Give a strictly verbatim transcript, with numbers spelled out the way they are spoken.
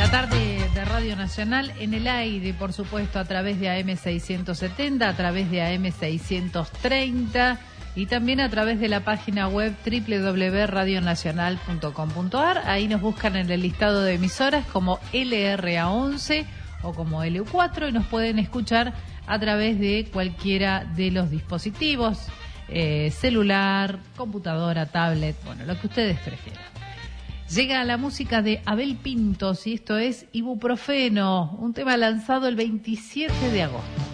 La tarde de Radio Nacional en el aire, por supuesto, a través de A M seiscientos setenta, a través de A M seiscientos treinta y también a través de la página web doble u doble u doble u punto radio nacional punto com punto a r. Ahí nos buscan en el listado de emisoras como L R A once o como L U cuatro y nos pueden escuchar a través de cualquiera de los dispositivos, eh, celular, computadora, tablet, bueno, lo que ustedes prefieran. Llega la música de Abel Pintos y esto es Ibuprofeno, un tema lanzado el veintisiete de agosto.